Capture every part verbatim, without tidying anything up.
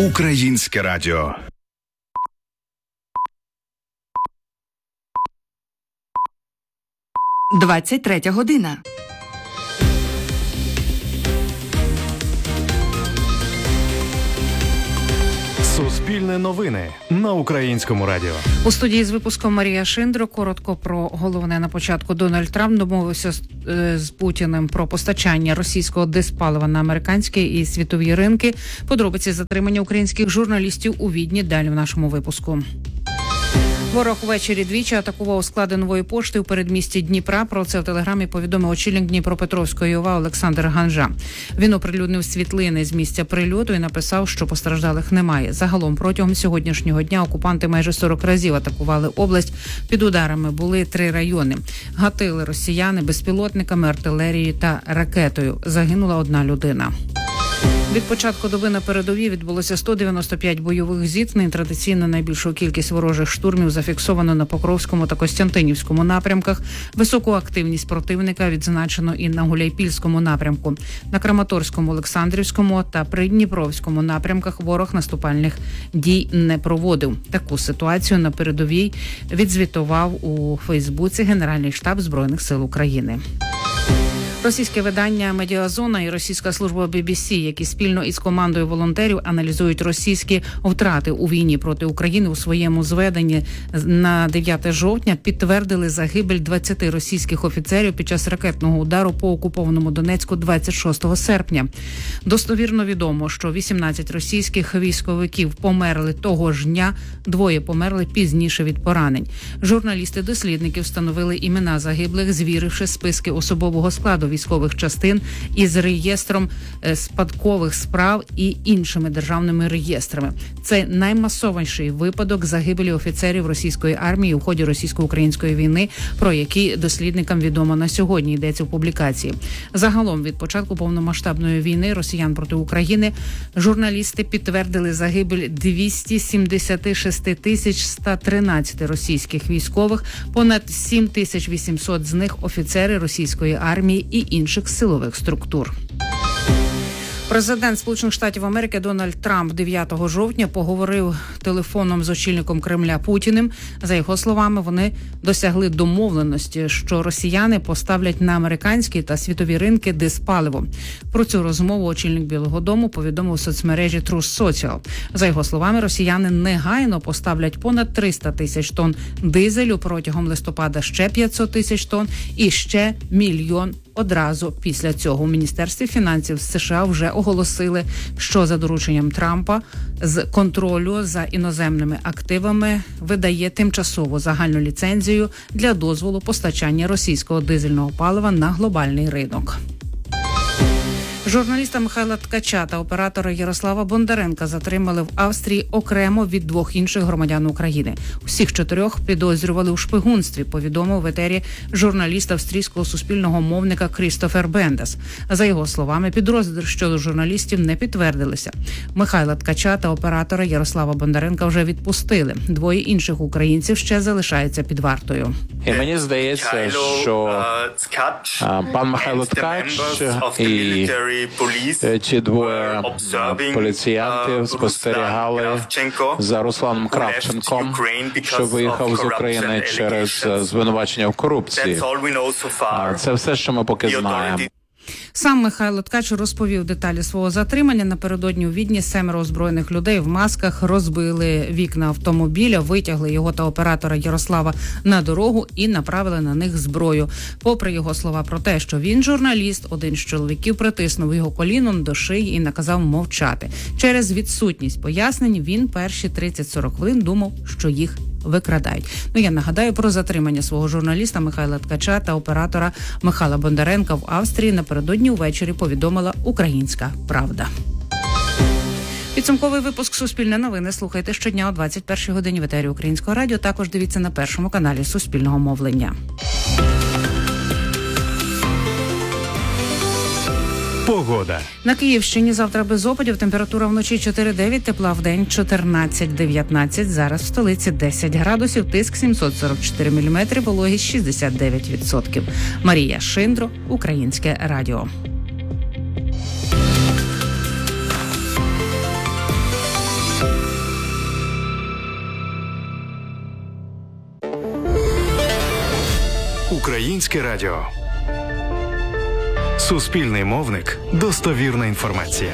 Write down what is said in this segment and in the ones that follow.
Українське радіо. двадцять третя година. Суспільне новини на Українському радіо. У студії з випуском Марія Шиндро. Коротко про головне на початку. Дональд Трамп домовився з, е, з Путіним про постачання російського диспалива на американські і світові ринки. Подробиці затримання українських журналістів у Відні далі в нашому випуску. Ворог ввечері двічі атакував склади Нової пошти у передмісті Дніпра. Про це в телеграмі повідомив очільник Дніпропетровської ОВА Олександр Ганжа. Він оприлюднив світлини з місця прильоту і написав, що постраждалих немає. Загалом протягом сьогоднішнього дня окупанти майже сорок разів атакували область. Під ударами були три райони. Гатили росіяни безпілотниками, артилерією та ракетою. Загинула одна людина. Від початку доби на передовій відбулося сто дев'яносто п'ять бойових зіткнень. Традиційно найбільшу кількість ворожих штурмів зафіксовано на Покровському та Костянтинівському напрямках. Високу активність противника відзначено і на Гуляйпільському напрямку. На Краматорському, Олександрівському та Придніпровському напрямках ворог наступальних дій не проводив. Таку ситуацію на передовій відзвітував у Фейсбуці Генеральний штаб Збройних сил України. Російське видання «Медіазона» і російська служба бі бі сі, які спільно із командою волонтерів аналізують російські втрати у війні проти України, у своєму зведенні на дев'яте жовтня підтвердили загибель двадцяти російських офіцерів під час ракетного удару по окупованому Донецьку двадцять шостого серпня. Достовірно відомо, що вісімнадцять російських військовиків померли того ж дня, двоє померли пізніше від поранень. Журналісти-дослідники встановили імена загиблих, звіривши списки особового складу військових частин із реєстром спадкових справ і іншими державними реєстрами. Це наймасованіший випадок загибелі офіцерів російської армії у ході російсько-української війни, про який дослідникам відомо на сьогодні, йдеться в публікації. Загалом від початку повномасштабної війни росіян проти України журналісти підтвердили загибель двісті сімдесят шість тисяч сто тринадцять російських військових, понад сім тисяч вісімсот з них офіцери російської армії і інших силових структур. Президент Сполучених Штатів Америки Дональд Трамп дев'ятого жовтня поговорив телефоном з очільником Кремля Путіним. За його словами, вони досягли домовленості, що росіяни поставлять на американські та світові ринки диспаливо. Про цю розмову очільник Білого дому повідомив у соцмережі Truth Social. За його словами, росіяни негайно поставлять понад триста тисяч тонн дизелю, протягом листопада ще п'ятсот тисяч тонн і ще мільйон одразу після цього. У Міністерстві фінансів США вже оголосили, що за дорученням Трампа з контролю за іноземними активами видає тимчасову загальну ліцензію для дозволу постачання російського дизельного палива на глобальний ринок. Журналіста Михайла Ткача та оператора Ярослава Бондаренка затримали в Австрії окремо від двох інших громадян України. Усіх чотирьох підозрювали у шпигунстві, повідомив в етері журналіст австрійського суспільного мовника Крістофер Бендес. За його словами, підозри щодо журналістів не підтвердилися. Михайла Ткача та оператора Ярослава Бондаренка вже відпустили. Двоє інших українців ще залишаються під вартою. І мені здається, що а, пан Михайло Ткач і ці двоє поліціянтів спостерігали за Русланом Кравченком, що виїхав з України через звинувачення в корупції. Це все, що ми поки знаємо. Сам Михайло Ткач розповів деталі свого затримання. Напередодні у Відні семеро озброєних людей в масках розбили вікна автомобіля, витягли його та оператора Ярослава на дорогу і направили на них зброю. Попри його слова про те, що він журналіст, один з чоловіків притиснув його коліном до шиї і наказав мовчати. Через відсутність пояснень він перші тридцять-сорок хвилин думав, що їх викрадають. Ну, я нагадаю про затримання свого журналіста Михайла Ткача та оператора Михайла Бондаренка в Австрії напередодні увечері повідомила «Українська правда». Підсумковий випуск «Суспільне новини» слухайте щодня о двадцять першій годині в етері Українського радіо. Також дивіться на першому каналі Суспільного мовлення. Погода. На Київщині завтра без опадів, температура вночі чотири-дев'ять, тепла вдень чотирнадцять-дев'ятнадцять, зараз в столиці десять градусів, тиск сімсот сорок чотири міліметри, вологість шістдесят дев'ять відсотків. Марія Шиндро, Українське радіо. Українське радіо. Суспільний мовник. Достовірна інформація.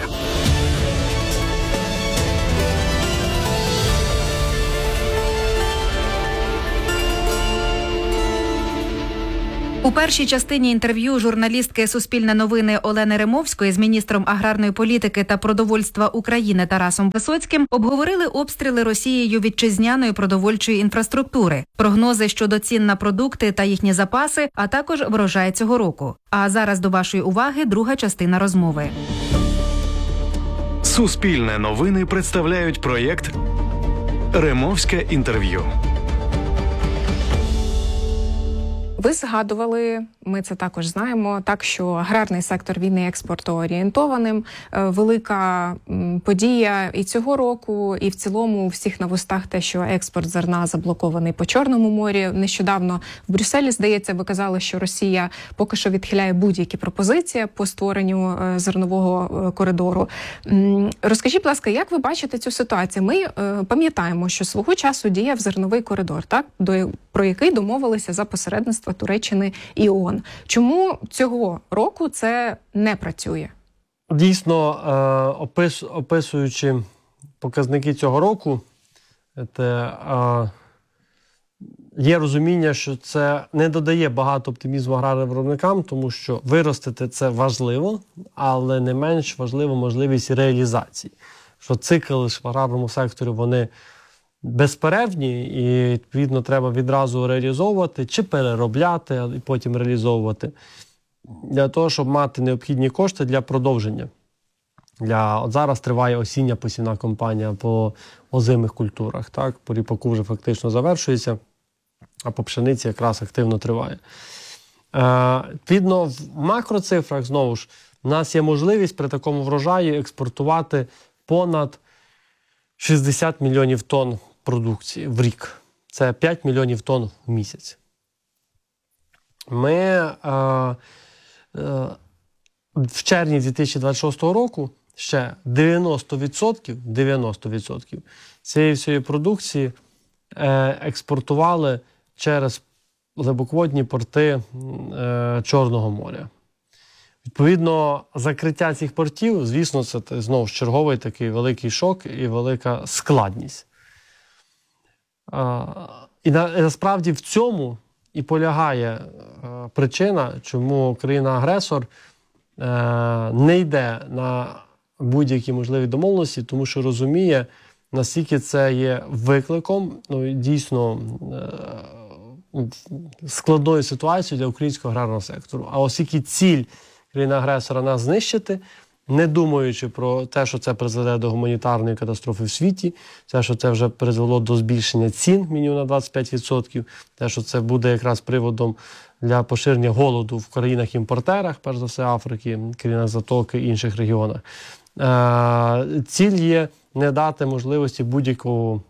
У першій частині інтерв'ю журналістки «Суспільне новини» Олени Римовської з міністром аграрної політики та продовольства України Тарасом Висоцьким обговорили обстріли Росією вітчизняної продовольчої інфраструктури, прогнози щодо цін на продукти та їхні запаси, а також врожай цього року. А зараз до вашої уваги друга частина розмови. Суспільне новини представляють проєкт «Римовське інтерв'ю». Ви згадували, ми це також знаємо, так що аграрний сектор він є експортоорієнтованим. Велика подія і цього року, і в цілому у всіх на вустах те, що експорт зерна заблокований по Чорному морі. Нещодавно в Брюсселі, здається, ви казали, що Росія поки що відхиляє будь-які пропозиції по створенню зернового коридору. Розкажіть, будь ласка, як ви бачите цю ситуацію? Ми пам'ятаємо, що свого часу діяв зерновий коридор, так, до, про який домовилися за посередництво Туреччини і ООН. Чому цього року це не працює? Дійсно, опис, описуючи показники цього року, це, є розуміння, що це не додає багато оптимізму аграрним виробникам, тому що виростити це важливо, але не менш важливо можливість реалізації. Що цикли в аграрному секторі, вони безперервні, і, відповідно, треба відразу реалізовувати, чи переробляти, і потім реалізовувати, для того, щоб мати необхідні кошти для продовження. Для... От зараз триває осіння посівна кампанія по озимих культурах, так? По ріпаку вже фактично завершується, а по пшениці якраз активно триває. Е, відповідно, в макроцифрах, знову ж, у нас є можливість при такому врожаї експортувати понад шістдесят мільйонів тонн продукції в рік. Це п'ять мільйонів тонн в місяць. Ми е, е, в червні дві тисячі двадцять шостого року ще дев'яносто відсотків, дев'яносто відсотків цієї всієї продукції е, експортували через глибоководні порти е, Чорного моря. Відповідно, закриття цих портів, звісно, це знову ж черговий такий великий шок і велика складність. І насправді в цьому і полягає причина, чому країна-агресор не йде на будь-які можливі домовленості, тому що розуміє, наскільки це є викликом, ну, дійсно складною ситуацією для українського аграрного сектору. А оскільки ціль країни-агресора нас знищити, не думаючи про те, що це призведе до гуманітарної катастрофи в світі, те, що це вже призвело до збільшення цін мінімум на двадцять п'ять відсотків, те, що це буде якраз приводом для поширення голоду в країнах-імпортерах, перш за все Африки, країнах Затоки і інших регіонах. Е, ціль є не дати можливості будь-якого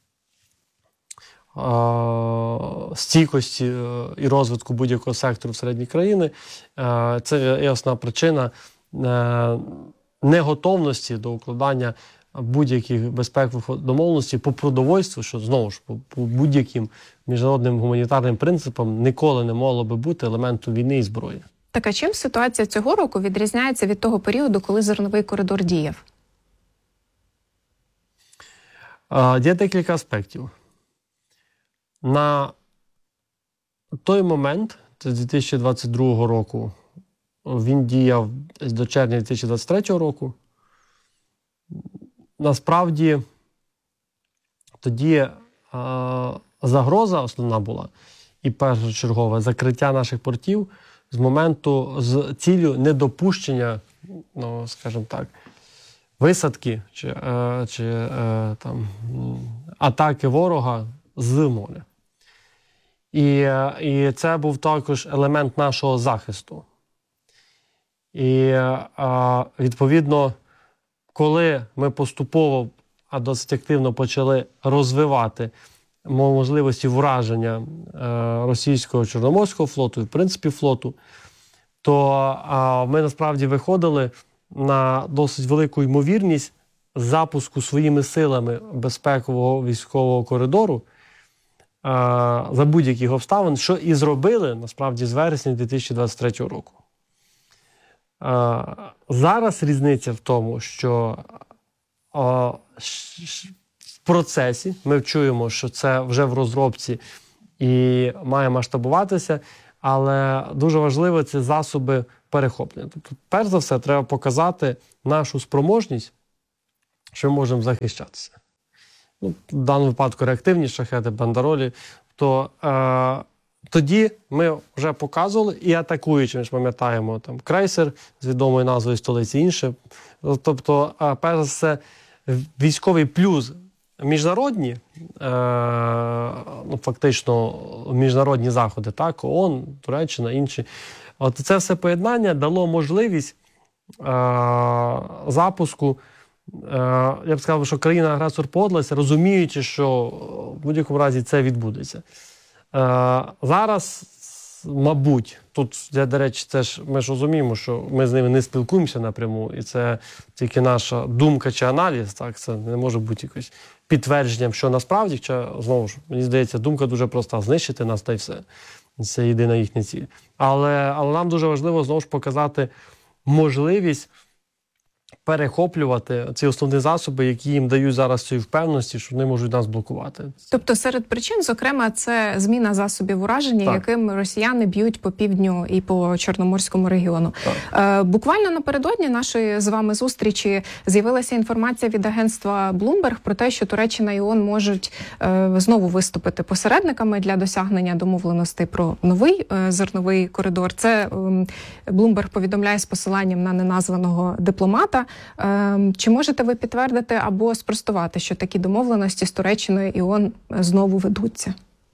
стійкості і розвитку будь-якого сектору всередині країни. Це є основна причина неготовності до укладання будь-яких безпекових домовленостей по продовольству, що, знову ж, по будь-яким міжнародним гуманітарним принципам ніколи не могло би бути елементу війни і зброї. Так, а чим ситуація цього року відрізняється від того періоду, коли зерновий коридор діяв? Є декілька аспектів. На той момент, це з дві тисячі двадцять другого року, він діяв до червня дві тисячі двадцять третього року. Насправді, тоді а, загроза основна була, і першочергове закриття наших портів з моменту, з ціллю недопущення, ну, скажімо так, висадки чи, е, чи е, там, атаки ворога з моря. І, і це був також елемент нашого захисту. І, а, відповідно, коли ми поступово, а досить активно почали розвивати можливості враження е, російського Чорноморського флоту, і, в принципі, флоту, то а, ми насправді виходили на досить велику ймовірність запуску своїми силами безпекового військового коридору за будь-яких обставин, що і зробили, насправді, з вересня дві тисячі двадцять третього року. Зараз різниця в тому, що в процесі ми чуємо, що це вже в розробці і має масштабуватися, але дуже важливо ці засоби перехоплення. Тобто, перш за все, треба показати нашу спроможність, що ми можемо захищатися. Ну, в даному випадку реактивні шахеди, бандеролі, то е, тоді ми вже показували і атакуючи, ми ж пам'ятаємо, там крейсер з відомою назвою столиці, інше. Тобто, е, перш за все, військовий плюс міжнародні, е, ну, фактично міжнародні заходи, так, ООН, Туреччина, інші. От це все поєднання дало можливість е, запуску. Я б сказав, що країна-агресор подалася, розуміючи, що в будь-якому разі це відбудеться. Зараз, мабуть, тут, до речі, це ж, ми ж розуміємо, що ми з ними не спілкуємося напряму, і це тільки наша думка чи аналіз, так, це не може бути якось підтвердженням, що насправді, чи, знову ж, мені здається, думка дуже проста – знищити нас та й все. Це єдина їхня ціль. Але, але нам дуже важливо, знову ж, показати можливість перехоплювати ці основні засоби, які їм дають зараз цієї впевненості, що вони можуть нас блокувати. Тобто серед причин, зокрема, це зміна засобів ураження, так, яким росіяни б'ють по півдню і по Чорноморському регіону. Е, буквально напередодні нашої з вами зустрічі з'явилася інформація від агентства Bloomberg про те, що Туреччина і ООН можуть е, знову виступити посередниками для досягнення домовленостей про новий е, зерновий коридор. Це е, Bloomberg повідомляє з посиланням на неназваного дипломата. Чи можете ви підтвердити або спростувати, що такі домовленості з Туреччиною і ООН знову ведуться?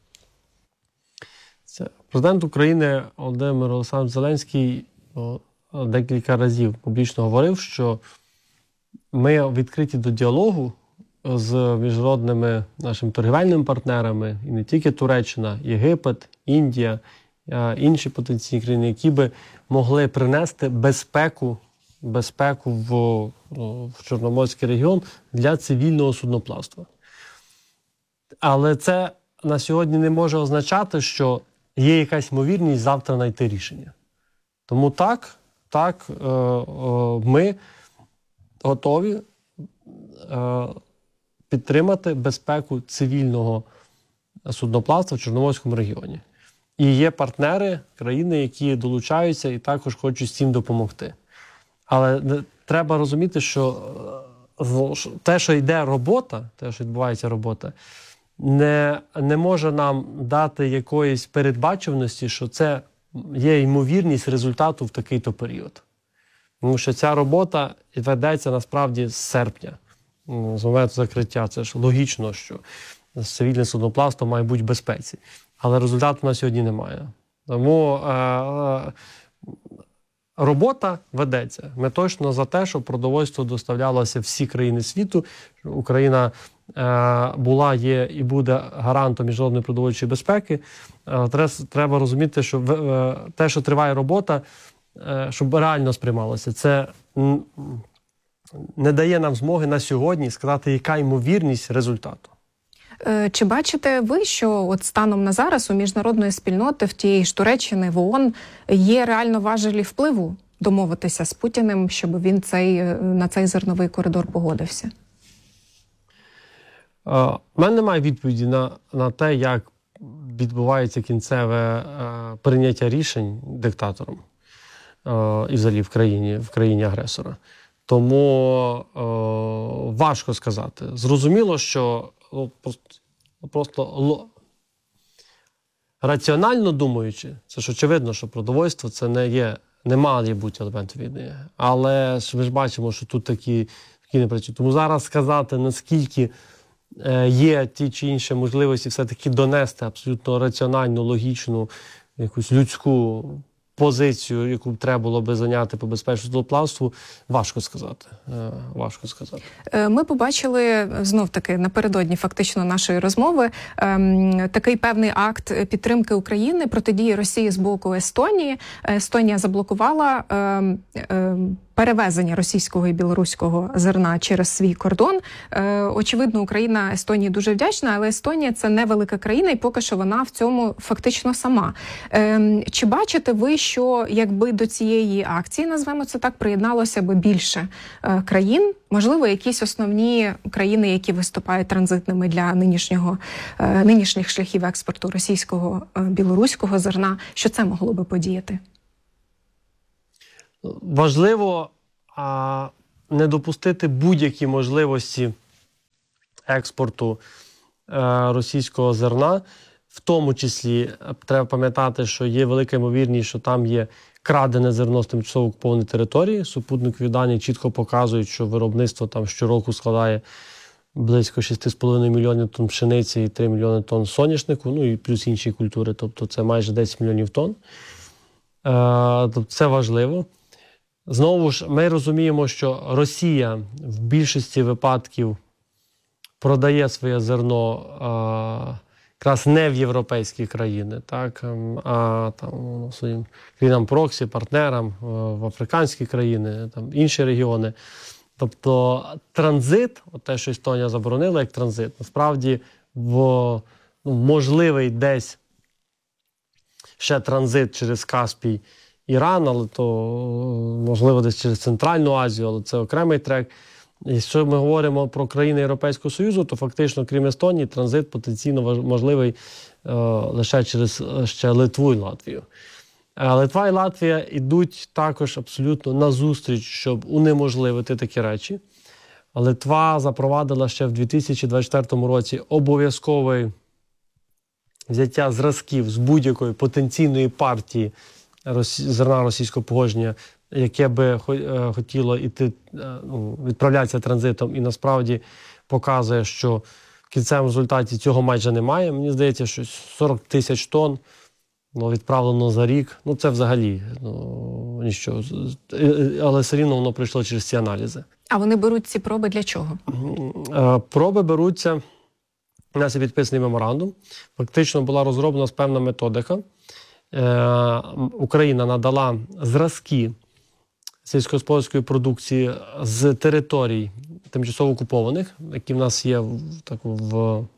Це президент України Володимир Олександрович Зеленський декілька разів публічно говорив, що ми відкриті до діалогу з міжнародними нашими торгівельними партнерами, і не тільки Туреччина, Єгипет, Індія, інші потенційні країни, які би могли принести безпеку безпеку в, в Чорноморський регіон для цивільного судноплавства. Але це на сьогодні не може означати, що є якась ймовірність завтра знайти рішення. Тому так, так, е, е, ми готові е, підтримати безпеку цивільного судноплавства в Чорноморському регіоні. І є партнери, країни, які долучаються і також хочуть з цим допомогти. Але треба розуміти, що те, що йде робота, те, що відбувається робота, не, не може нам дати якоїсь передбачуваності, що це є ймовірність результату в такий-то період. Тому що ця робота ведеться насправді з серпня, з моменту закриття. Це ж логічно, що цивільне судноплавство має бути в безпеці. Але результату на сьогодні немає. Тому е- робота ведеться. Ми точно за те, щоб продовольство доставлялося в всі країни світу. Україна е, була, є і буде гарантом міжнародної продовольчої безпеки. Е, треба розуміти, що е, те, що триває робота, е, щоб реально сприймалося, це не дає нам змоги на сьогодні сказати, яка ймовірність результату. Чи бачите ви, що от станом на зараз у міжнародної спільноти, в тієї ж Туреччини, в ООН, є реально важелі впливу домовитися з Путіним, щоб він цей, на цей зерновий коридор погодився? У мене немає відповіді на, на те, як відбувається кінцеве е, прийняття рішень диктатором е, і взагалі в країні, в країні агресора. Тому е, важко сказати. Зрозуміло, що ну, просто, просто раціонально думаючи, це ж очевидно, що продовольство це не є, не має бути елемент війни. Але ж ми ж бачимо, що тут такі, такі не працюють. Тому зараз сказати, наскільки е, є ті чи інші можливості все-таки донести абсолютно раціональну, логічну, якусь людську позицію, яку б треба було би зайняти по безпечному судноплавству, важко сказати. Важко сказати. Ми побачили, знов-таки, напередодні фактично нашої розмови, такий певний акт підтримки України протидії Росії з боку Естонії. Естонія заблокувала перевезення російського і білоруського зерна через свій кордон. Е, очевидно, Україна Естонії дуже вдячна, але Естонія – це невелика країна, і поки що вона в цьому фактично сама. Е, чи бачите ви, що якби до цієї акції, назвемо це так, приєдналося би більше е, країн, можливо, якісь основні країни, які виступають транзитними для нинішнього, е, нинішніх шляхів експорту російського, е, білоруського зерна, що це могло би подіяти? Важливо а, не допустити будь-які можливості експорту е, російського зерна. В тому числі треба пам'ятати, що є велика ймовірність, що там є крадене зерно з тимчасово окупованої території. Супутникові дані чітко показують, що виробництво там щороку складає близько шість з половиною мільйонів тонн пшениці і три мільйони тонн соняшнику, ну і плюс інші культури, тобто це майже десять мільйонів тонн. Е, тобто це важливо. Знову ж, ми розуміємо, що Росія в більшості випадків продає своє зерно а, якраз не в європейські країни, так, а там, своїм країнам проксі, партнерам, в африканські країни, там, інші регіони. Тобто транзит, от те, що Естонія заборонила як транзит, насправді в, ну, можливий десь ще транзит через Каспій, Іран, але то, можливо, десь через Центральну Азію, але це окремий трек. І якщо ми говоримо про країни Європейського Союзу, то фактично, крім Естонії, транзит потенційно можливий е, лише через ще Литву і Латвію. Е, Литва і Латвія йдуть також абсолютно назустріч, щоб унеможливити такі речі. Литва запровадила ще в дві тисячі двадцять четвертому році обов'язкове взяття зразків з будь-якої потенційної партії зерна російського походження, яке би хотіло іти, ну, відправлятися транзитом, і насправді показує, що в кінцевому результаті цього майже немає. Мені здається, що сорок тисяч тонн, ну, відправлено за рік. Ну, це взагалі, ну, нічого. Але все рівно воно прийшло через ці аналізи. А вони беруть ці проби для чого? Проби беруться, у нас є підписаний меморандум. Фактично була розроблена певна методика. Україна надала зразки сільськогосподарської продукції з територій тимчасово окупованих, які в нас є в, так, в,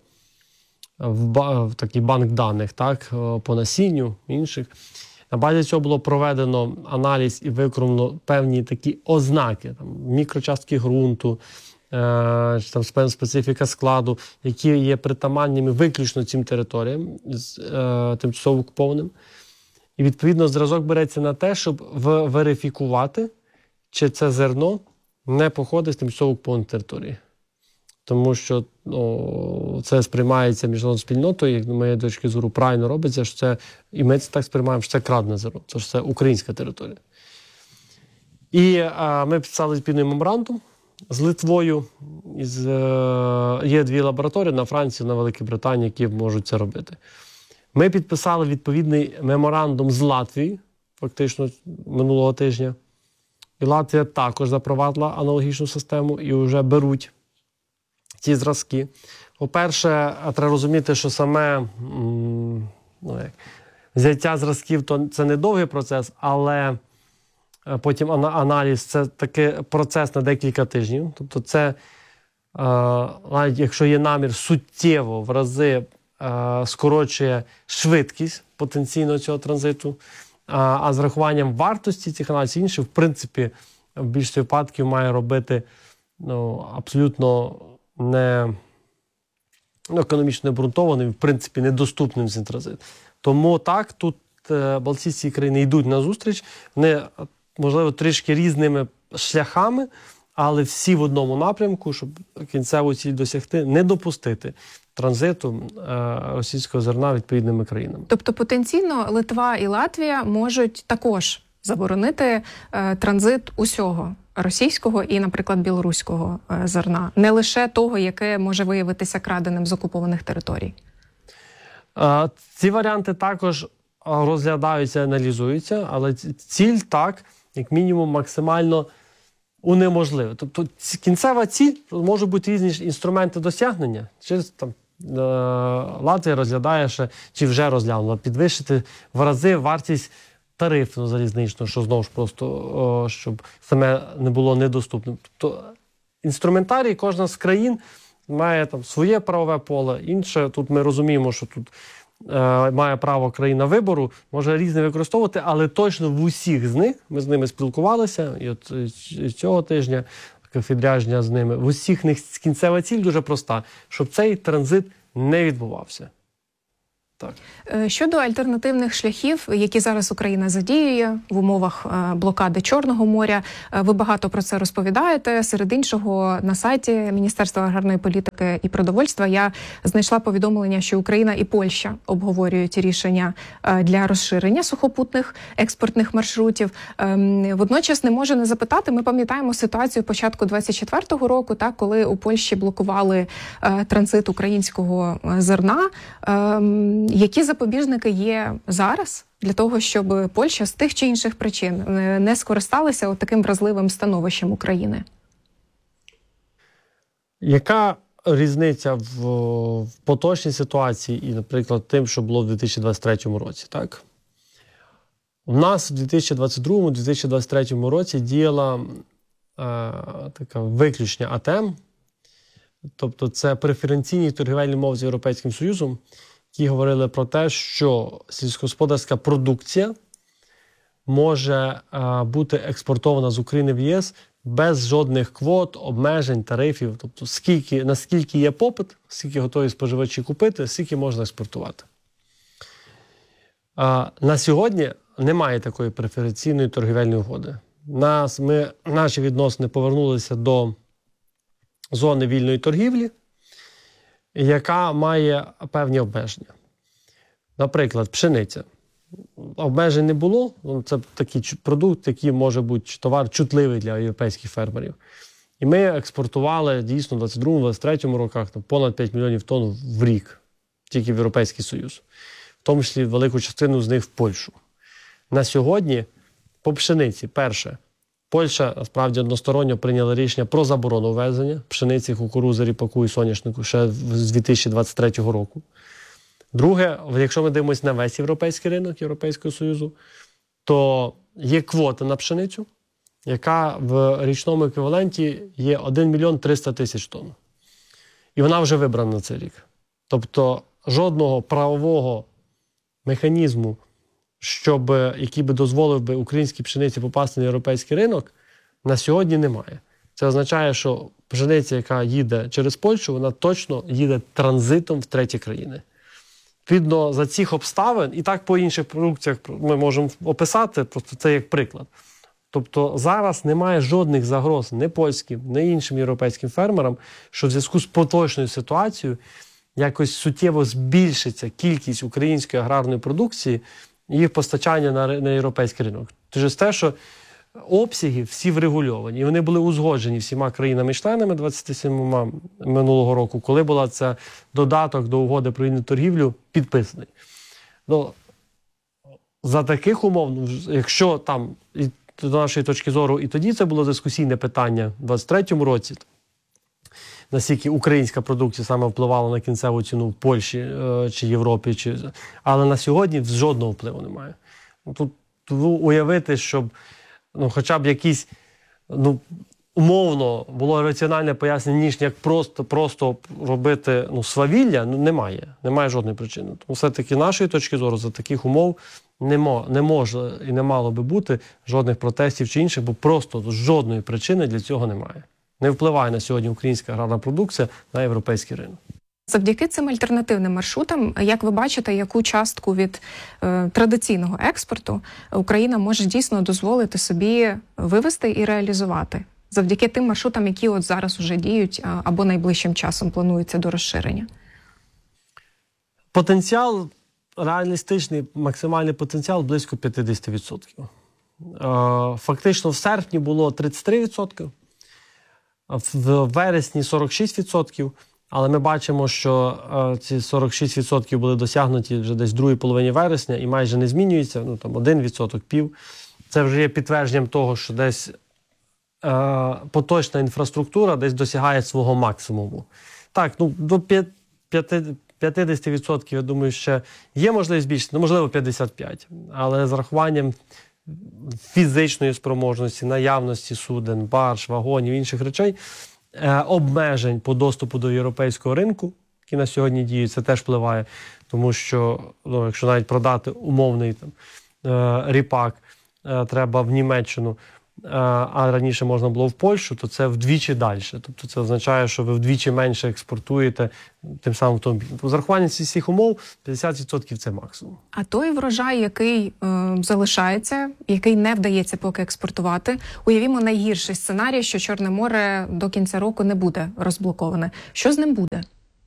в, в такий банк даних, так, по насінню, інших. На базі цього було проведено аналіз і виконано певні такі ознаки, там, мікрочастки ґрунту, е, там, специфіка складу, які є притаманними виключно цим територіям, з е, тимчасово окупованим. І, відповідно, зразок береться на те, щоб верифікувати, чи це зерно не походить з тимчасово окупованої території. Тому що, ну, це сприймається міжнародною спільнотою, як, з моєї точки зору, правильно робиться, що це, і ми це так сприймаємо, що це крадене зерно, це ж це українська територія. І а, ми підписали спільний меморандум з Литвою. Із, е, є дві лабораторії на Франції, на Великій Британії, які можуть це робити. Ми підписали відповідний меморандум з Латвією, фактично, минулого тижня. І Латвія також запровадила аналогічну систему і вже беруть ці зразки. По-перше, треба розуміти, що саме ну, як, взяття зразків – то це не довгий процес, але потім аналіз – це такий процес на декілька тижнів. Тобто це, навіть якщо є намір суттєво в рази скорочує швидкість потенційно цього транзиту, а, а з рахуванням вартості цих аналізів інших, в принципі, в більшості випадків має робити, ну, абсолютно не, ну, економічно необґрунтованим, в принципі, недоступним цей транзит. Тому так, тут е, балтійські країни йдуть на зустріч, вони, можливо, трішки різними шляхами, але всі в одному напрямку, щоб кінцеву ціль досягти, не допустити транзиту е, російського зерна відповідними країнами. Тобто потенційно Литва і Латвія можуть також заборонити е, транзит усього російського і, наприклад, білоруського е, зерна, не лише того, яке може виявитися краденим з окупованих територій. Е, ці варіанти також розглядаються, аналізуються, але ціль так, як мінімум, максимально унеможливо. Тобто кінцева ціль, можуть бути різні інструменти досягнення. Через там Латвія розглядає ще, чи вже розглянула, підвищити в рази вартість тарифно-залізничного, що знову ж просто, о, щоб саме не було недоступним. Тобто інструментарій кожна з країн має там своє правове поле, інше. Тут ми розуміємо, що тут е, має право країна вибору, може різне використовувати, але точно в усіх з них, ми з ними спілкувалися, і от і цього тижня, відрядження з ними, в усіх них кінцева ціль дуже проста, щоб цей транзит не відбувався. Так. Щодо альтернативних шляхів, які зараз Україна задіює в умовах блокади Чорного моря, ви багато про це розповідаєте. Серед іншого, на сайті Міністерства аграрної політики і продовольства я знайшла повідомлення, що Україна і Польща обговорюють рішення для розширення сухопутних експортних маршрутів. Водночас не можу не запитати, ми пам'ятаємо ситуацію початку двадцять четвертого року, так, коли у Польщі блокували транзит українського зерна. Які запобіжники є зараз для того, щоб Польща з тих чи інших причин не скористалася от таким вразливим становищем України? Яка різниця в, в поточній ситуації і, наприклад, тим, що було в дві тисячі двадцять третьому році? Так? У нас в дві тисячі двадцять другому - дві тисячі двадцять третьому році діяла е, така виключення АТЕ М, тобто це преференційні торгівельні умови з Європейським Союзом, які говорили про те, що сільськогосподарська продукція може а, бути експортована з України в ЄС без жодних квот, обмежень, тарифів. Тобто, скільки, наскільки є попит, скільки готові споживачі купити, скільки можна експортувати. А, на сьогодні немає такої преференційної торгівельної угоди. Нас, ми, наші відносини повернулися до зони вільної торгівлі, яка має певні обмеження. Наприклад, пшениця. Обмежень не було. Це такий продукт, який може бути товар чутливий для європейських фермерів. І ми експортували дійсно в двадцять другому - двадцять третьому роках там, понад п'ять мільйонів тонн в рік, тільки в Європейський Союз. В тому числі велику частину з них в Польщу. На сьогодні по пшениці, перше, Польща, насправді, односторонньо прийняла рішення про заборону ввезення пшениці, кукурудзи, ріпаку і соняшнику ще з дві тисячі двадцять третього року. Друге, якщо ми дивимося на весь європейський ринок Європейського Союзу, то є квота на пшеницю, яка в річному еквіваленті є один мільйон триста тисяч тонн. І вона вже вибрана на цей рік. Тобто жодного правового механізму, щоб, який би дозволив би українській пшениці попасти на європейський ринок, на сьогодні немає. Це означає, що пшениця, яка їде через Польщу, вона точно їде транзитом в треті країни. Відповідно, за цих обставин, і так по інших продукціях ми можемо описати, просто це як приклад. Тобто зараз немає жодних загроз ні польським, ні іншим європейським фермерам, що в зв'язку з поточною ситуацією якось суттєво збільшиться кількість української аграрної продукції і їх постачання на, на європейський ринок. Через те, що обсяги всі врегульовані, і вони були узгоджені всіма країнами-членами двадцять сім минулого року, коли була це додаток до угоди про вільну торгівлю підписаний. Ну, за таких умов, ну, якщо там, і, до нашої точки зору, і тоді це було дискусійне питання в двадцять третьому році, наскільки українська продукція саме впливала на кінцеву ціну в Польщі е, чи Європі, чи... але на сьогодні жодного впливу немає. Тут уявити, щоб ну, хоча б якісь, ну, умовно було раціональне пояснення, ніж як просто, просто робити ну, свавілля, ну, немає. Немає жодної причини. Тому все-таки нашої точки зору за таких умов не, мо, не може і не мало би бути жодних протестів чи інших, бо просто жодної причини для цього немає. Не впливає на сьогодні українська аграрна продукція на європейський ринок. Завдяки цим альтернативним маршрутам, як ви бачите, яку частку від е, традиційного експорту Україна може дійсно дозволити собі вивести і реалізувати? Завдяки тим маршрутам, які от зараз уже діють або найближчим часом плануються до розширення? Потенціал, реалістичний максимальний потенціал близько п'ятдесят відсотків. Е, фактично в серпні було тридцять три відсотки, в вересні сорок шість відсотків. Але ми бачимо, що е, ці сорок шість відсотків були досягнуті вже десь в другій половині вересня і майже не змінюються, ну там один відсоток, пів. Це вже є підтвердженням того, що десь е, поточна інфраструктура десь досягає свого максимуму. Так, ну до п'ятдесят відсотків, я думаю, ще є можливість збільшити, ну, можливо, п'ятдесят п'ять відсотків. Але з рахуванням фізичної спроможності, наявності суден, барж, вагонів, інших речей, е, обмежень по доступу до європейського ринку, які на сьогодні діють, це теж впливає. Тому що, ну, якщо навіть продати умовний там, е, ріпак е, треба в Німеччину, е, а раніше можна було в Польщу, то це вдвічі далі. Тобто це означає, що ви вдвічі менше експортуєте тим самим автомобілем. З рахуванням всіх умов п'ятдесят відсотків це максимум. А той врожай, який е, залишається, який не вдається поки експортувати, уявімо найгірший сценарій, що Чорне море до кінця року не буде розблоковане. Що з ним буде?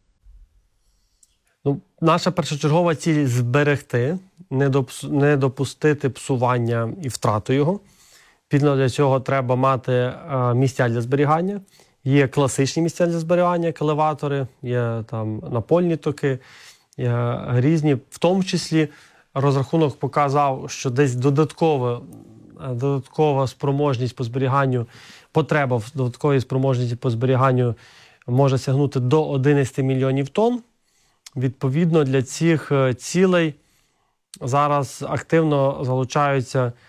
Ну, наша першочергова ціль – зберегти, не, допс... не допустити псування і втрату його. Відповідно, для цього треба мати е, місця для зберігання. Є класичні місця для зберігання, як елеватори, є там напольні токи, є різні. В тому числі розрахунок показав, що десь додаткова, додаткова спроможність по зберіганню, потреба в додатковій спроможності по зберіганню може сягнути до одинадцять мільйонів тонн. Відповідно, для цих цілей зараз активно залучаються е,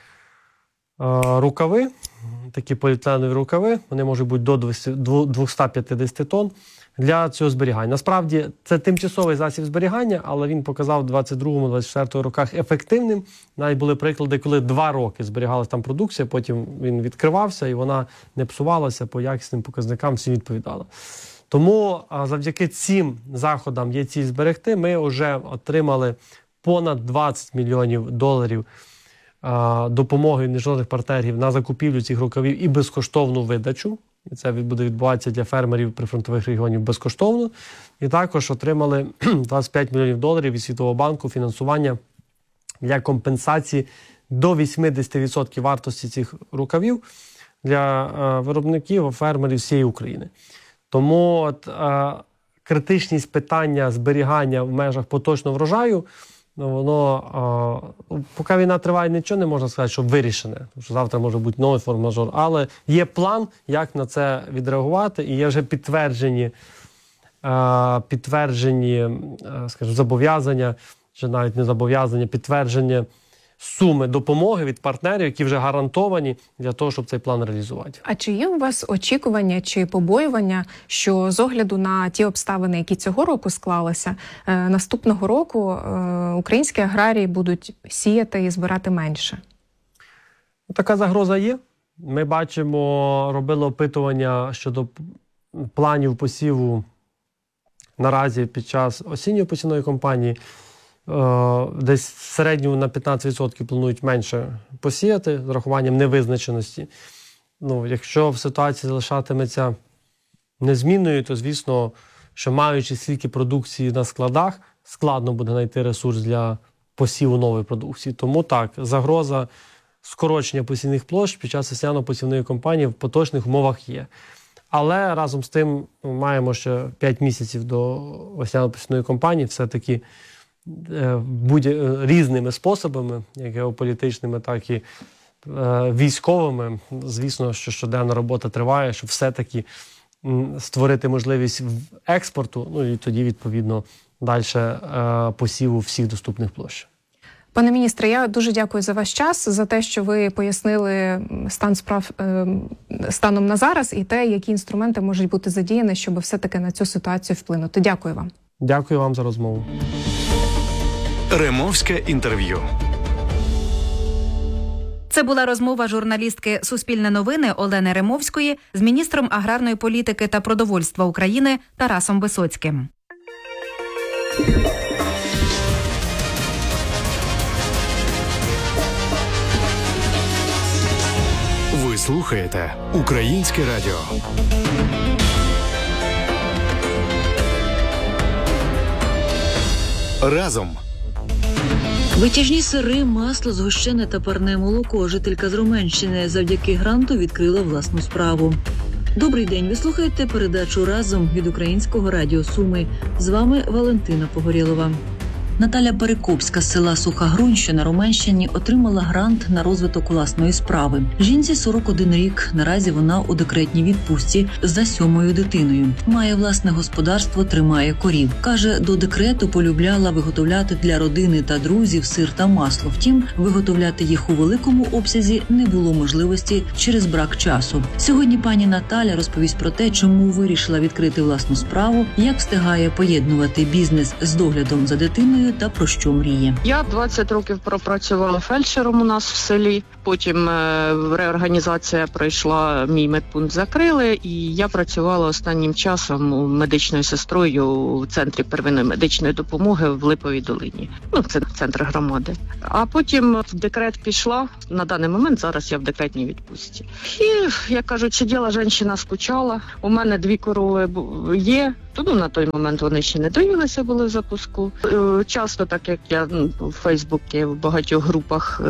рукави, такі поліетиленові рукави, вони можуть бути до двісті п'ятдесят тонн для цього зберігання. Насправді, це тимчасовий засіб зберігання, але він показав в двадцять другому - двадцять четвертому роках ефективним. Навіть були приклади, коли два роки зберігалася там продукція, потім він відкривався і вона не псувалася, по якісним показникам всім відповідала. Тому завдяки цим заходам є ціль зберегти. Ми вже отримали понад двадцять мільйонів доларів допомоги від міжнародних партнерів на закупівлю цих рукавів і безкоштовну видачу. І це буде відбуватися для фермерів прифронтових регіонів безкоштовно. І також отримали двадцять п'ять мільйонів доларів від Світового банку фінансування для компенсації до вісімдесят відсотків вартості цих рукавів для виробників, фермерів всієї України. Тому от, е, критичність питання зберігання в межах поточного врожаю, ну, воно, е, поки війна триває, нічого не можна сказати, що вирішене. Тому що завтра може бути новий форс-мажор. Але є план, як на це відреагувати, і є вже підтверджені, е, підтверджені е, скажімо, зобов'язання, чи навіть не зобов'язання, підтвердження суми допомоги від партнерів, які вже гарантовані для того, щоб цей план реалізувати. А чи є у вас очікування чи побоювання, що з огляду на ті обставини, які цього року склалися, е, наступного року е, українські аграрії будуть сіяти і збирати менше? Така загроза є. Ми бачимо, робили опитування щодо планів посіву наразі під час осінньої посівної кампанії. Десь в середньому на п'ятнадцять відсотків планують менше посіяти з рахуванням невизначеності. Ну, якщо в ситуації залишатиметься незмінною, то, звісно, що маючи стільки продукції на складах, складно буде знайти ресурс для посіву нової продукції. Тому так, загроза скорочення посівних площ під час весняно-посівної кампанії в поточних умовах є. Але разом з тим маємо ще п'ять місяців до весняно-посівної кампанії, все-таки будь різними способами, як геополітичними, так і е, військовими. Звісно, що щоденна робота триває, щоб все-таки створити можливість експорту, ну і тоді, відповідно, далі е, посіву всіх доступних площ. Пане міністре, я дуже дякую за ваш час, за те, що ви пояснили стан справ е, станом на зараз і те, які інструменти можуть бути задіяні, щоб все-таки на цю ситуацію вплинути. Дякую вам. Дякую вам за розмову. Ремовське інтерв'ю. Це була розмова журналістки «Суспільне новини» Олени Ремовської з міністром аграрної політики та продовольства України Тарасом Висоцьким. Ви слухаєте Українське радіо. Разом. Витяжні сири, масло, згущене та парне молоко. Жителька з Роменщини завдяки гранту відкрила власну справу. Добрий день, ви слухаєте передачу «Разом» від Українського радіо Суми. З вами Валентина Погорєлова. Наталя Перекопська з села Суха Грунь, що на Роменщині, отримала грант на розвиток власної справи. Жінці сорок один рік. Наразі вона у декретній відпустці за сьомою дитиною. Має власне господарство, тримає корів. Каже, до декрету полюбляла виготовляти для родини та друзів сир та масло. Втім, виготовляти їх у великому обсязі не було можливості через брак часу. Сьогодні пані Наталя розповість про те, чому вирішила відкрити власну справу, як встигає поєднувати бізнес з доглядом за дитиною та про що мріє. Я двадцять років пропрацювала фельдшером у нас в селі, потім е, реорганізація пройшла, мій медпункт закрили, і я працювала останнім часом медичною сестрою у центрі первинної медичної допомоги в Липовій долині. Ну, це центр громади. А потім в декрет пішла, на даний момент зараз я в декретній відпустці. І, як кажуть, сиділа жінка, скучала, у мене дві корови є, тому на той момент вони ще не доїлися, були в запуску. Часто, так як я ну, в Фейсбуці, в багатьох групах,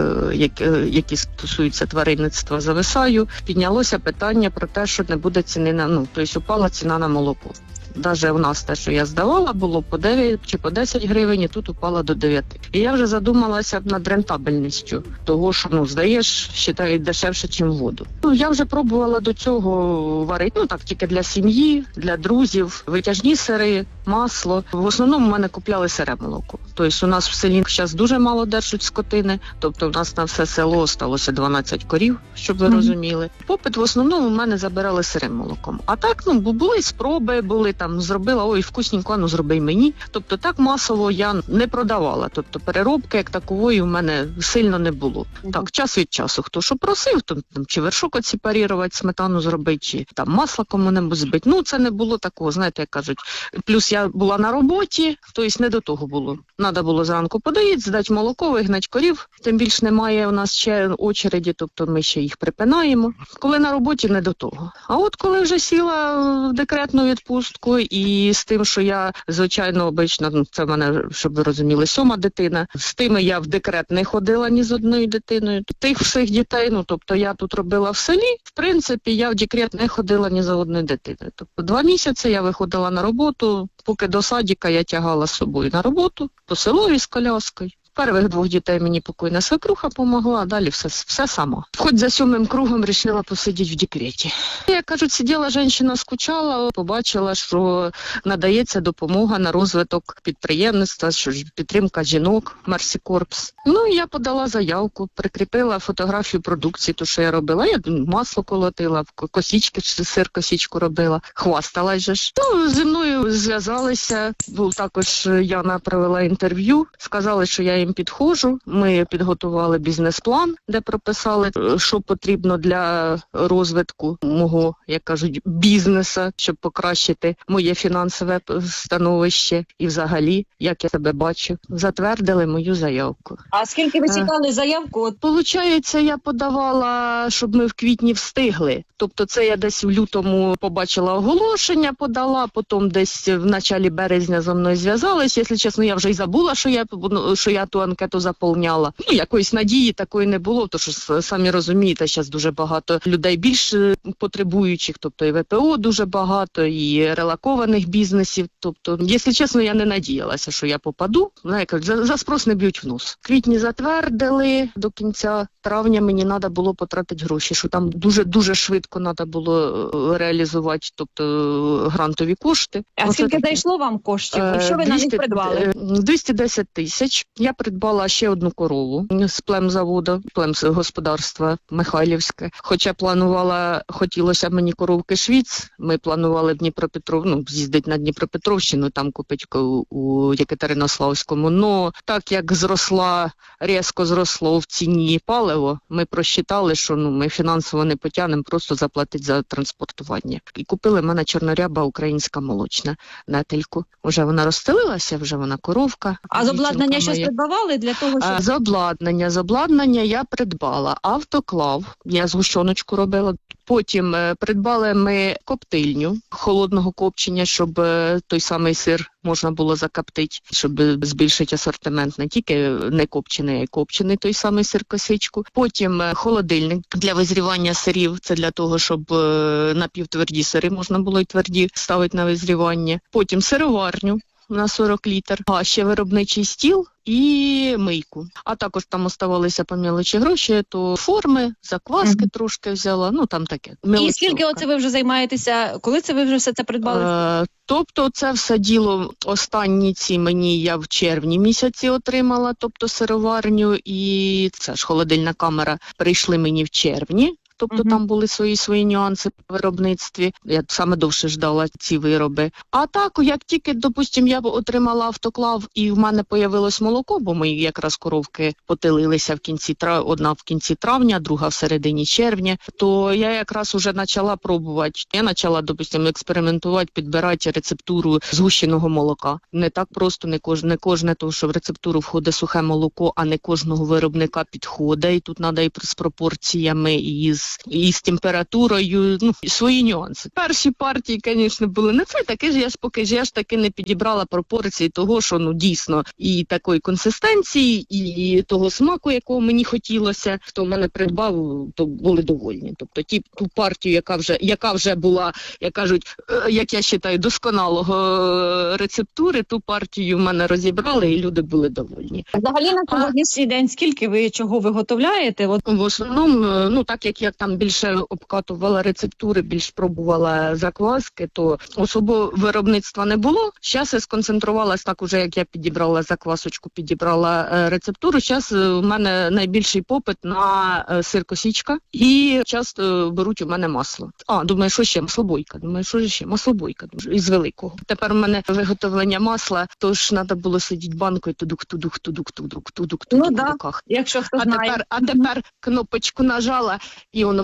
які стосуються тваринництва, зависаю, піднялося питання про те, що не буде ціни на, ну, тобто упала ціна на молоко. Навіть у нас те, що я здавала, було по дев'ять чи по десять гривень, і тут упала до дев'яти. І я вже задумалася над рентабельністю того, що, ну, здаєш, вважають дешевше, ніж воду. Ну, я вже пробувала до цього варити, ну, так, тільки для сім'ї, для друзів, витяжні сири, масло. В основному в мене купляли сире молоко. Тобто у нас в селі зараз дуже мало держать скотини, тобто у нас на все село сталося дванадцять корів, щоб ви mm-hmm. розуміли. Попит в основному в мене забирали сирим молоком. А так, ну, були спроби, були там, зробила, ой, вкусненько, ну, зроби й мені. Тобто так масово я не продавала. Тобто переробки як такової в мене сильно не було. Mm-hmm. Так, час від часу, хто що просив, то, там, чи вершок оціпарірувати, сметану зробити, чи там масло кому-небудь збити. Ну, це не було такого, знаєте, як кажуть. Плюс я була на роботі, тобто не до того було. Надо було зранку подоїти, здати молоко, вигнати корів. Тим більше немає у нас ще очереді, тобто ми ще їх припинаємо. Коли на роботі, не до того. А от коли вже сіла в декретну відпустку і з тим, що я, звичайно, обично, ну, це в мене, щоб ви розуміли, сьома дитина, з тими я в декрет не ходила ні з одною дитиною. Тих всіх дітей, ну, тобто я тут робила в селі, в принципі, я в декрет не ходила ні за одною дитиною. Тобто два місяці я виходила на роботу, поки до садика я тягала з собою на роботу, по селові з коляскою. Первих двох дітей мені покойна свекруха помогла, а далі все, все сама. Хоч за сьомим кругом вирішила посидіти в декреті. Як кажуть, сиділа жінка, скучала, побачила, що надається допомога на розвиток підприємництва, що підтримка жінок, Мерсі Корпс. Ну, і я подала заявку, прикріпила фотографію продукції, то, що я робила. Я масло колотила, косічки, сир косічку робила, хвасталась же ж. Ну, зі мною зв'язалися, був також Яна провела інтерв'ю, сказали, що я їм підходжу. Ми підготували бізнес-план, де прописали, що потрібно для розвитку мого, як кажуть, бізнесу, щоб покращити моє фінансове становище і взагалі, як я себе бачу. Затвердили мою заявку. А скільки ви чекали заявку? От, получається, я подавала, щоб ми в квітні встигли. Тобто це я десь в лютому побачила оголошення, подала, потім десь в началі березня зі мною зв'язались. Якщо чесно, я вже й забула, що я, що я ту анкету заповняла. Ну, якоїсь надії такої не було, тому що, самі розумієте, зараз дуже багато людей більш потребуючих, тобто і ВПО дуже багато, і релокованих бізнесів. Тобто, якщо чесно, я не надіялася, що я попаду. Знаєте, за, за спрос не б'ють в нос. В квітні затвердили, до кінця травня мені треба було потратити гроші, що там дуже-дуже швидко треба було реалізувати, тобто грантові кошти. А Оце скільки дійшло вам коштів? Що ви на них придбали? двісті десять тисяч. Я придбала ще одну корову з племзаводу, племгосподарства Михайлівське. Хоча планувала, хотілося мені коровки Швіц, ми планували в Дніпропетров, ну, з'їздити на Дніпропетровщину, там купити у Єкатеринославському. Но так як зросла, різко зросло в ціні паливо, ми просчитали, що ну, ми фінансово не потягнемо, просто заплатити за транспортування. І купили в мене чорноряба українська молочна нетельку. Вже вона розстелилася, вже вона коровка. А з обладнання щось придбавали для того, щоб... З обладнання, з обладнання я придбала автоклав, я згущеночку робила. Потім е, придбали ми коптильню холодного копчення, щоб е, той самий сир можна було закоптити, щоб збільшити асортимент не тільки не копчений, а й копчений той самий сир косичку. Потім е, холодильник для визрівання сирів, це для того, щоб е, напівтверді сири можна було й тверді ставити на визрівання. Потім сироварню. на сорок літр, а ще виробничий стіл і мийку. А також там оставалися по мелочі гроші, то форми, закваски mm-hmm. трошки взяла, ну там таке. І скільки оце ви вже займаєтеся? Коли це ви вже все це придбали? Е, тобто це все діло останні ці мені я в червні місяці отримала, тобто сироварню і це ж холодильна камера прийшли мені в червні. Тобто uh-huh. там були свої свої нюанси в виробництві. Я саме довше ждала ці вироби. А так, як тільки, допустим, я отримала автоклав і в мене появилось молоко, бо мої якраз коровки потилилися в кінці трав... одна в кінці травня, друга в середині червня, то я якраз уже почала пробувати. Я почала, допустим, експериментувати, підбирати рецептуру згущеного молока. Не так просто, не кожне, не кожне, тому що в рецептуру входить сухе молоко, а не кожного виробника підходить. І тут треба і з пропорціями, і з і з температурою, ну, свої нюанси. Перші партії, звісно, були не це, таке ж я ж поки ж я ж таки не підібрала пропорції того, що, ну, дійсно, і такої консистенції, і того смаку, якого мені хотілося, хто в мене придбав, то були довольні. Тобто ті, ту партію, яка вже, яка вже була, як кажуть, як я вважаю, досконалого рецептури, ту партію в мене розібрали, і люди були довольні. Взагалі на сьогоднішній день скільки ви чого виготовляєте? От... В основному, ну, так як я там більше обкатувала рецептури, більш пробувала закваски, то особо виробництва не було. Зараз я сконцентрувалась так уже, як я підібрала заквасочку, підібрала е, рецептуру. Зараз у мене найбільший попит на е, сир косічка і часто беруть у мене масло. А, думаю, що ще? Маслобойка. Думаю, що ще? Маслобойка із великого. Тепер у мене виготовлення масла, тож треба було сидіти банкою тудук-тудук, тудук-тудук, тудук-тудук ну, в да. руках. Якщо хто а знає. Тепер, а тепер кнопочку нажала, і воно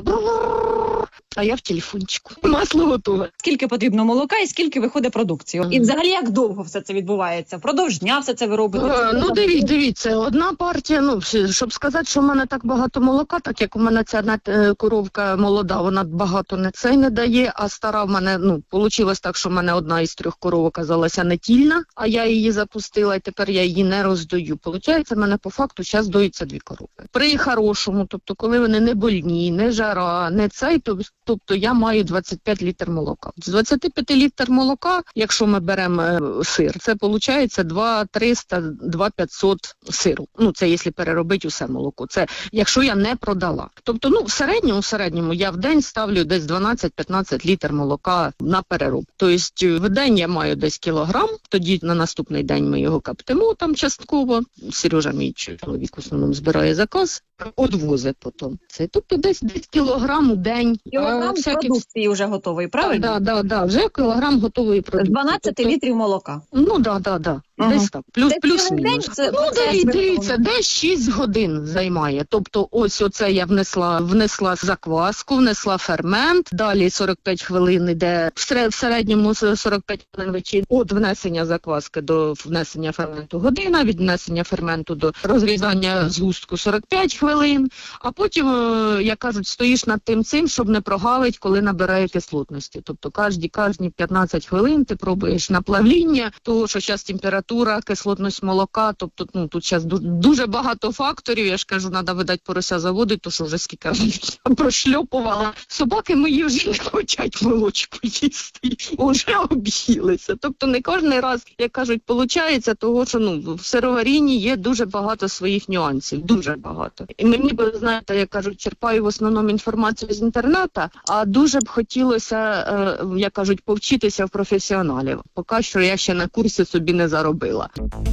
а я в телефончику. Масло готове. Скільки потрібно молока і скільки виходить продукції? Mm. І взагалі як довго все це відбувається? Впродовж дня все це ви робите? Е, ну дивіться, дивіться, одна партія, ну, щоб сказати, що в мене так багато молока, так як у мене ця коровка молода, вона багато не цей не дає, а стара в мене, ну, вийшло так, що в мене одна із трьох коров оказалася нетільна, а я її запустила, і тепер я її не роздаю. Получається, в мене по факту зараз доїться дві корови. При хорошому, тобто коли вони не больні, не жара, не цей, то тобто я маю двадцять п'ять літр молока. З двадцять п'ять літр молока, якщо ми беремо е, сир, це виходить два триста, два п'ятсот сиру. Ну, це якщо переробити усе молоко. Це якщо я не продала. Тобто, ну, в середньому, в середньому я в день ставлю десь дванадцять-п'ятнадцять літр молока на переробку. Тобто, в день я маю десь кілограм, тоді на наступний день ми його каптимо там частково. Сережа, мій чоловік, в основному збирає заказ, одвозить потім. Це, тобто, десь, десь кілограм у день. Кілограм всякі... продукції вже готовий, правильно? Так, да, да, да, вже кілограм готової продукції. дванадцять тобто... літрів молока. Ну, так, да, да, да. Ага. Десь так. Плюс, це плюс мінус. Це... Ну, дивіться, дивіться, десь шість годин займає. Тобто, ось оце я внесла, внесла закваску, внесла фермент, далі сорок п'ять хвилин йде, в середньому сорок п'ять хвилин вечір від внесення закваски до внесення ферменту година, від внесення ферменту до розрізання згустку сорок п'ять хвилин, а потім, як кажуть, стоїш над тим цим, щоб не прогалить, коли набирає кислотності. Тобто, кожні, кожні п'ятнадцять хвилин ти пробуєш на плавління, того, що зараз температура, кислотність молока, тобто, ну, тут зараз дуже багато факторів, я ж кажу, треба, видати, порося заводити, то що вже скільки я прошльопувала. Собаки мої вже не хочуть молочку їсти, вже об'їлися. Тобто, не кожен раз, як кажуть, виходить, того, що, ну, в сироварінні є дуже багато своїх нюансів, дуже багато. І мені, знаєте, як кажуть, черпаю в основному інформацію з інтернету, а дуже б хотілося, е, як кажуть, повчитися в професіоналів. Поки що я ще на курсі собі не заробила.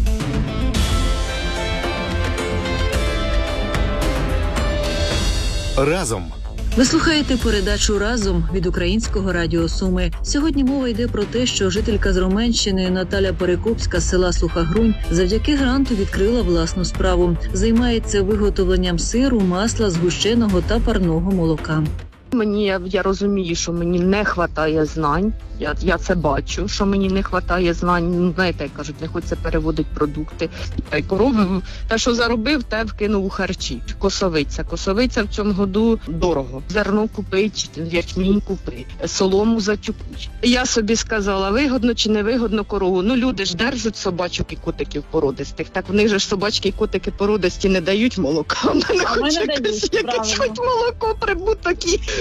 Разом. Ви слухаєте передачу «Разом» від Українського радіо Суми. Сьогодні мова йде про те, що жителька з Роменщини Наталя Перекопська з села Суха Грунь завдяки гранту відкрила власну справу. Займається виготовленням сиру, масла, згущеного та парного молока. Мені, я, я розумію, що мені не вистачає знань, я, я це бачу, що мені не вистачає знань, ну, знаєте, як кажуть, не хочеться переводити продукти. Та й корови, те, що заробив, те вкинув у харчі. Косовиця. Косовиця в цьому году дорого. Зерно купить, ячмінь купить, солому затюкуть. Я собі сказала, вигодно чи не вигодно корову. Ну, люди ж держать собачок і котиків породистих. Так в них же ж собачки і котики породисті не дають молока. А мене хоче якесь молоко, прибуток і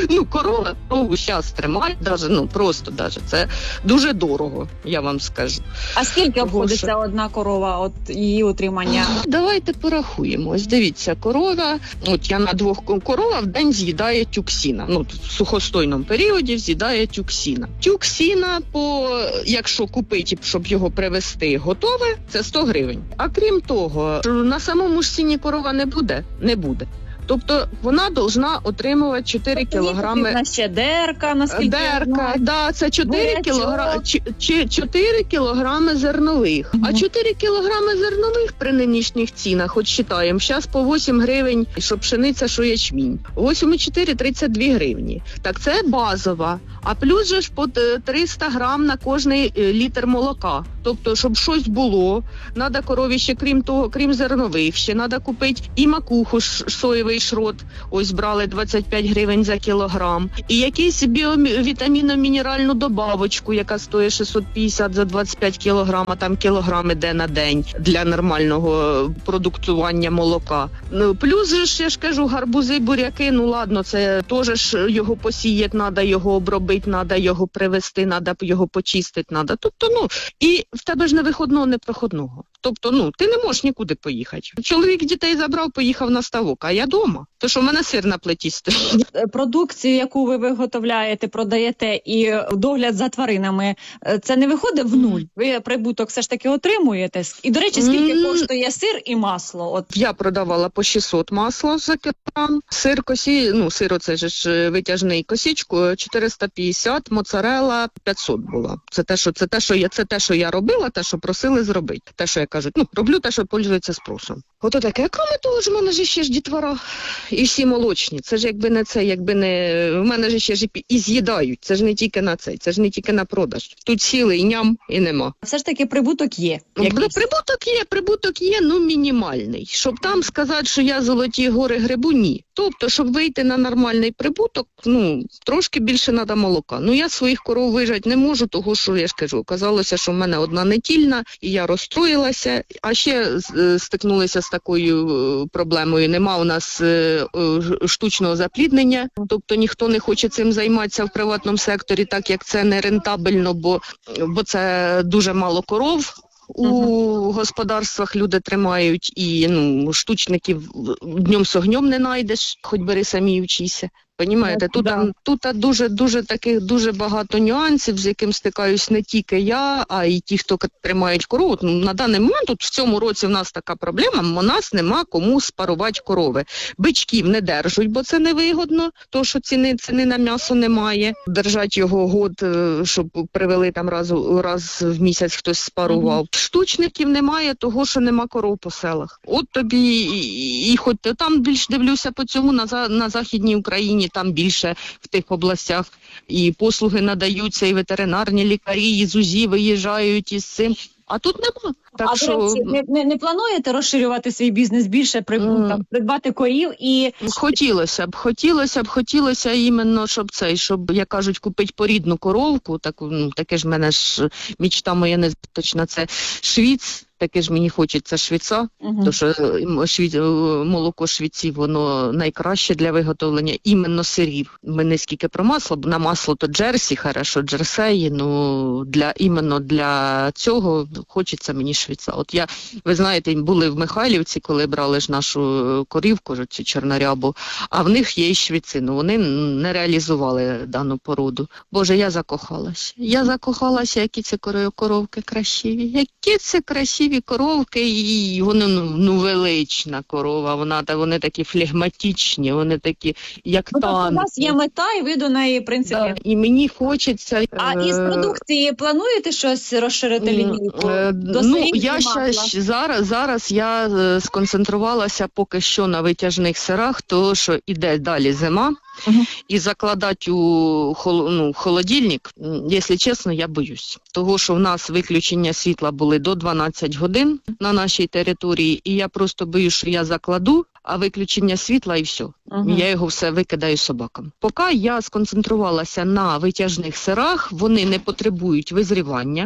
Ну, корова, корову зараз тримають, даже, ну, просто даже. Це дуже дорого, я вам скажу. А скільки Того, обходиться що- одна корова, от її утримання? Давайте порахуємо. Ось дивіться, корова, от я на двох корова в день з'їдає тюк сіна. Ну, в сухостойному періоді з'їдає тюк сіна. Тюк сіна, по, якщо купити, щоб його привезти готове, це сто гривень. А крім того, на самому ж сіні корова не буде, не буде. Тобто вона повинна отримувати чотири кілограми. Потрібна ще дерка, наскільки я Дерка, знаю. да, це чотири Бурячок. кілограми, чотири кілограми зернових. А чотири кілограми зернових при нинішніх цінах, от считаємо, зараз по вісім гривень, що пшениця, що ячмінь. вісім і чотири – тридцять дві гривні. Так це базова. А плюс же ж по триста грам на кожний літр молока. Тобто, щоб щось було, треба корові ще, крім того, крім зернових, ще треба купити і макуху, ш- соєвий шрот, ось брали двадцять п'ять гривень за кілограм, і якийсь біовітамінно-мінеральну добавочку, яка стоїть шістсот п'ятдесят за двадцять п'ять кілограм, а там кілограм іде на день для нормального продуктування молока. Ну, плюс же ж, я ж кажу, гарбузи, буряки, ну ладно, це теж ж його посіяти треба, його обробити треба, його привезти треба, його почистити треба. Тобто, ну, і в тебе ж не виходного, не проходного. Тобто, ну, ти не можеш нікуди поїхати. Чоловік дітей забрав, поїхав на ставок, а я дома. То що в мене сир на плиті стоїть. Продукцію, яку ви виготовляєте, продаєте, і догляд за тваринами, це не виходить в нуль? Ви прибуток все ж таки отримуєте? І, до речі, скільки М. коштує сир і масло? От Я продавала по шістсот масло за кілограм. Сир косі, ну, сир оце ж витяжний косічку, чотириста п'ятдесят, моцарелла п'ятсот була. Це те, що це те, що я це те, що я робила, те, що просили зробити. Те, що я кажу, ну, роблю те, що пользується спросом. Ото таке, крім того ж, в мене ж ще ж дітвора і всі молочні. Це ж якби не це, якби не... В мене ж ще ж і, і з'їдають. Це ж не тільки на цей, це ж не тільки на продаж. Тут сіли і ням, і нема. все ж таки прибуток є. Ну, якийсь. прибуток є, прибуток є, ну мінімальний. Щоб там сказати, що я золоті гори грибу, ні. Тобто, щоб вийти на нормальний прибуток, ну, трошки більше треба молока. Ну, я своїх коров вижати не можу, того, що, я ж кажу, оказалося, що в мене одна нетільна, і я розстроїлася, а ще е, стикнулися з такою е, проблемою. Нема у нас е, е, штучного запліднення, тобто ніхто не хоче цим займатися в приватному секторі, так як це не рентабельно, бо, бо це дуже мало коров. У uh-huh. господарствах люди тримають, і ну, штучників днем з огнем не знайдеш, хоч бери самі вчися. Понімаєте, тут, Да. тут дуже, дуже таких дуже багато нюансів, з яким стикаюсь не тільки я, а й ті, хто тримають корову. Ну, на даний момент тут в цьому році в нас така проблема, у нас нема кому спарувати корови. Бичків не держать, бо це невигодно, то що ціни, ціни на м'ясо немає. Держать його год, щоб привели там раз, раз в місяць хтось спарував. Mm-hmm. Штучників немає, того, що нема коров по селах. От тобі і, і хоч там більш дивлюся по цьому на, на Західній Україні, там більше в тих областях і послуги надаються, і ветеринарні лікарі, і ЗУЗі виїжджають із цим. А тут нема. Так а, що... до речі, не, не, не плануєте розширювати свій бізнес більше, при, mm. там, придбати корів і... Хотілося б, хотілося б, хотілося іменно, щоб цей, щоб, як кажуть, купити порідну коровку, так, ну, таке ж в мене ж мічта моя не точна, це швіц. Таке ж мені хочеться швіца, uh-huh. тому що шві... молоко швіці, воно найкраще для виготовлення іменно сирів. Ми не скільки про масло, бо на масло то джерсі, хорошо, джерсеї, ну для іменно для цього хочеться мені швіца. От я, ви знаєте, були в Михайлівці, коли брали ж нашу корівку, цю чорнорябу, а в них є і швіци, ну вони не реалізували дану породу. Боже, я закохалася. Я закохалася, які ці коровки красиві, які це красиві коровки, і вони, ну, ну велична корова, вона, та, вони такі флегматичні, вони такі, як ну, танки. Тобто у вас є мета, і ви до неї, в принципі. Да. І мені хочеться... А із продукції плануєте щось розширити лінійку? Ну, я ще, зараз, зараз я сконцентрувалася поки що на витяжних сирах, тому що іде далі зима, uh-huh. і закладати у хол, ну, холодильник, якщо чесно, я боюсь. Того, що в нас виключення світла були до дванадцять годин на нашій території, і я просто боюсь, що я закладу, а виключення світла і все. Uh-huh. Я його все викидаю собакам. Поки я сконцентрувалася на витяжних сирах, вони не потребують визрівання,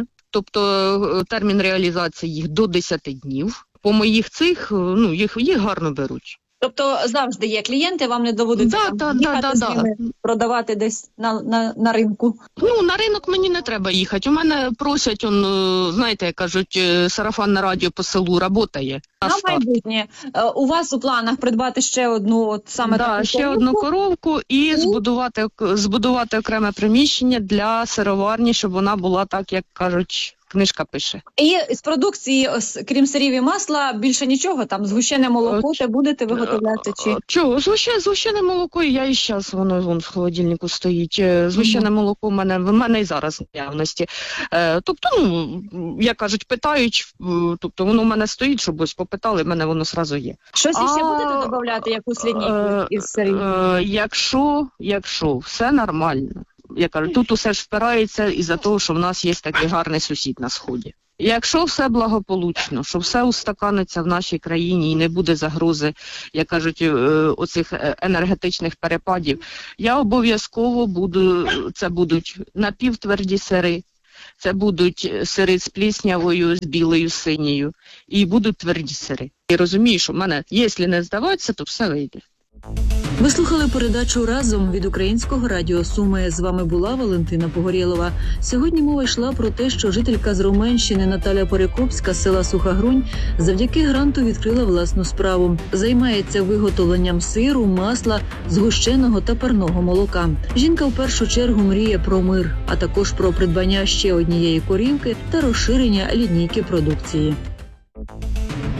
тобто термін реалізації їх до десять днів. По моїх цих, ну, їх, їх гарно беруть. Тобто завжди є клієнти, вам не доводиться Да, там да, їхати да, з да, ними, продавати десь на, на, на ринку. Ну, на ринок мені не треба їхати. У мене просять, он, е, знаєте, як кажуть, е, сарафанне радіо по селу работає. На майбутнє е, у вас у планах придбати ще одну, от саме Да, таку ще коровку? одну коровку і збудувати, збудувати окреме приміщення для сироварні, щоб вона була так, як кажуть, книжка пише. І з продукції, ось, крім сирів і масла, більше нічого, там згущене молоко, те будете виготовляти чи? Чого? Згущене, згущене молоко, і я і зараз, воно вон в холодильнику стоїть. Е, Згущене молоко в мене, в мене і зараз в наявності. Е, тобто, ну, як кажуть, питають, е, тобто воно в мене стоїть, щоб ось попитали, в мене воно одразу є. Щось іще А, будете додавати, якусь лінійку Е, із сирів? е, Якщо, якщо все нормально, я кажу, тут усе ж впирається із-за того, що в нас є такий гарний сусід на сході. Якщо все благополучно, що все устаканиться в нашій країні і не буде загрози, як кажуть, е, оцих е, енергетичних перепадів, я обов'язково буду, це будуть напівтверді сири, це будуть сири з пліснявою, з білою, з синьою, і будуть тверді сири. І розумію, що в мене, якщо не здаватися, то все вийде. Ви слухали передачу «Разом» від Українського радіо Суми. З вами була Валентина Погорєлова. Сьогодні мова йшла про те, що жителька з Роменщини Наталя Перекопська з села Суха Грунь завдяки гранту відкрила власну справу. Займається виготовленням сиру, масла, згущеного та парного молока. Жінка в першу чергу мріє про мир, а також про придбання ще однієї корівки та розширення лінійки продукції.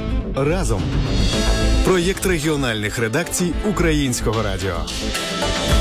Разом. Проєкт регіональних редакцій Українського радіо.